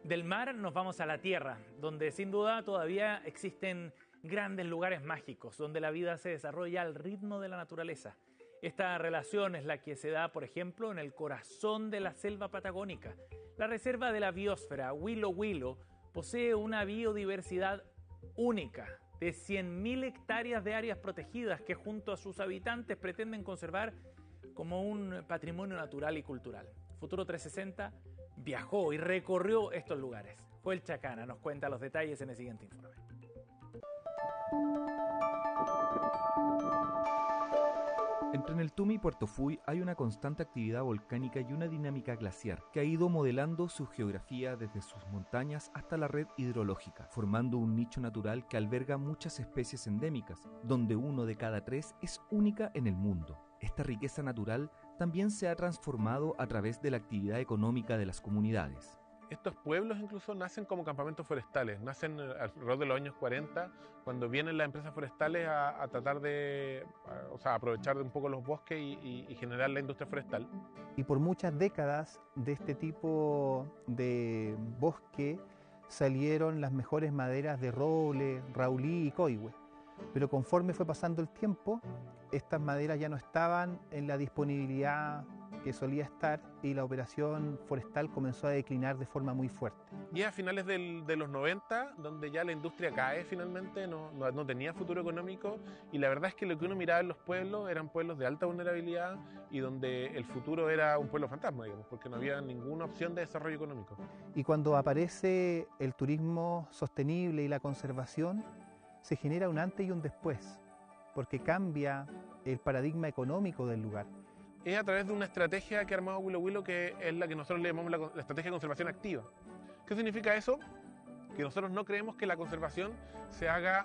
Del mar nos vamos a la tierra, donde sin duda todavía existen grandes lugares mágicos, donde la vida se desarrolla al ritmo de la naturaleza. Esta relación es la que se da, por ejemplo, en el corazón de la selva patagónica. La reserva de la biosfera Huilo Huilo posee una biodiversidad única de 100.000 hectáreas de áreas protegidas que junto a sus habitantes pretenden conservar como un patrimonio natural y cultural. Futuro 360 viajó y recorrió estos lugares. Joel Chacana nos cuenta los detalles en el siguiente informe. Entre Neltume y Puerto Fuy hay una constante actividad volcánica y una dinámica glaciar que ha ido modelando su geografía desde sus montañas hasta la red hidrológica, formando un nicho natural que alberga muchas especies endémicas, donde 1 de cada 3 es única en el mundo. Esta riqueza natural también se ha transformado a través de la actividad económica de las comunidades. Estos pueblos incluso nacen como campamentos forestales, nacen alrededor de los años 40, cuando vienen las empresas forestales a tratar de aprovechar un poco los bosques y generar la industria forestal. Y por muchas décadas de este tipo de bosque salieron las mejores maderas de roble, raulí y coihue. Pero conforme fue pasando el tiempo, estas maderas ya no estaban en la disponibilidad que solía estar y la operación forestal comenzó a declinar de forma muy fuerte. Y a finales de los 90, donde ya la industria cae finalmente, no tenía futuro económico, y la verdad es que lo que uno miraba en los pueblos eran pueblos de alta vulnerabilidad y donde el futuro era un pueblo fantasma, digamos, porque no había ninguna opción de desarrollo económico. Y cuando aparece el turismo sostenible y la conservación, se genera un antes y un después, porque cambia el paradigma económico del lugar. Es a través de una estrategia que ha armado Huilo Huilo, que es la que nosotros le llamamos la estrategia de conservación activa. ¿Qué significa eso? Que nosotros no creemos que la conservación se haga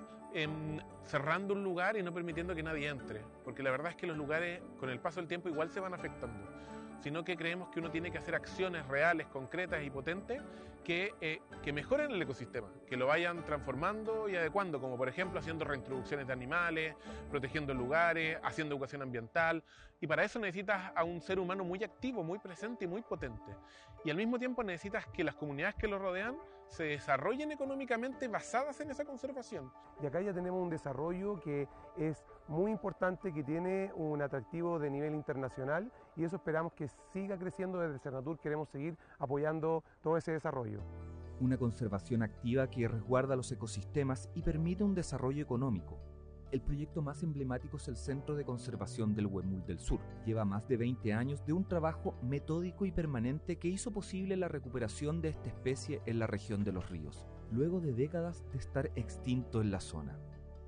cerrando un lugar y no permitiendo que nadie entre, porque la verdad es que los lugares con el paso del tiempo igual se van afectando, sino que creemos que uno tiene que hacer acciones reales, concretas y potentes que mejoren el ecosistema, que lo vayan transformando y adecuando, como por ejemplo haciendo reintroducciones de animales, protegiendo lugares, haciendo educación ambiental, y para eso necesitas a un ser humano muy activo, muy presente y muy potente. Y al mismo tiempo necesitas que las comunidades que lo rodean se desarrollen económicamente basadas en esa conservación. Y acá ya tenemos un desarrollo que es muy importante, que tiene un atractivo de nivel internacional, y eso esperamos que siga creciendo. Desde Cernatur queremos seguir apoyando todo ese desarrollo. Una conservación activa que resguarda los ecosistemas y permite un desarrollo económico. El proyecto más emblemático es el Centro de Conservación del Huemul del Sur. Lleva más de 20 años de un trabajo metódico y permanente que hizo posible la recuperación de esta especie en la región de los ríos, luego de décadas de estar extinto en la zona.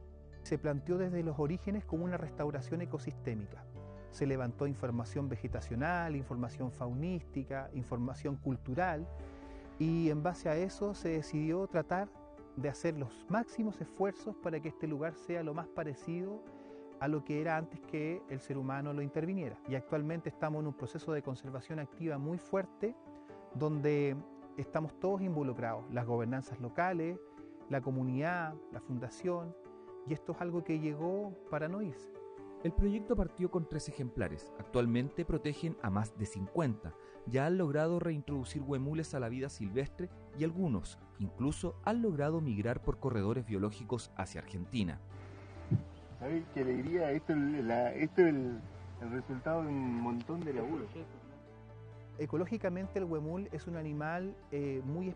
Se planteó desde los orígenes como una restauración ecosistémica. Se levantó información vegetacional, información faunística, información cultural, y en base a eso se decidió tratar de hacer los máximos esfuerzos para que este lugar sea lo más parecido a lo que era antes que el ser humano lo interviniera. Y actualmente estamos en un proceso de conservación activa muy fuerte, donde estamos todos involucrados, las gobernanzas locales, la comunidad, la fundación, y esto es algo que llegó para no irse. El proyecto partió con 3 ejemplares, actualmente protegen a más de 50, ya han logrado reintroducir huemules a la vida silvestre y algunos incluso han logrado migrar por corredores biológicos hacia Argentina. ¿Sabes qué alegría? Esto es el resultado de un montón de laburo. Ecológicamente el huemul es un animal muy